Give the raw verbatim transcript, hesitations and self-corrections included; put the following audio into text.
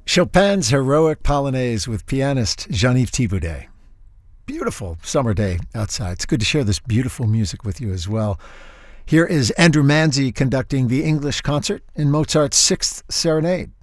Chopin's Heroic Polonaise with pianist Jean-Yves Thibaudet. Beautiful summer day outside. It's good to share this beautiful music with you as well. Here is Andrew Manze conducting the English concert in Mozart's Sixth Serenade.